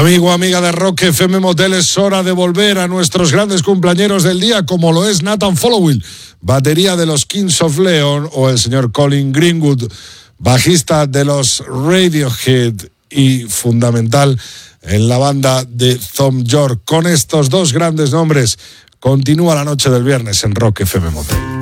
Amigo, amiga de Rock FM Motel, es hora de volver a nuestros grandes cumpleañeros del día, como lo es Nathan Followill, batería de los Kings of Leon, o el señor Colin Greenwood, bajista de los Radiohead y fundamental en la banda de Thom Yorke. Con estos dos grandes nombres continúa la noche del viernes en Rock FM Motel.